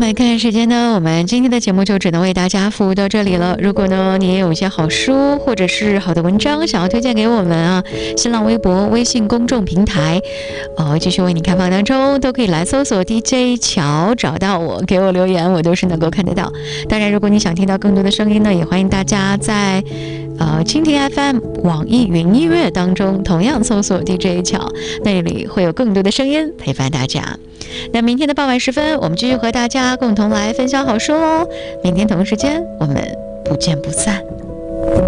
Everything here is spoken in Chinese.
来看时间呢，我们今天的节目就只能为大家服务到这里了。如果呢你也有一些好书或者是好的文章想要推荐给我们啊，新浪微博、微信公众平台继续为你开放当中，都可以来搜索 DJ 乔找到我，给我留言，我都是能够看得到。当然如果你想听到更多的声音呢，也欢迎大家在蜻蜓 FM、网易云音乐当中同样搜索 DJ 乔，那里会有更多的声音陪伴大家。那明天的傍晚时分，我们继续和大家共同来分享好书喽。明天同一时间，我们不见不散。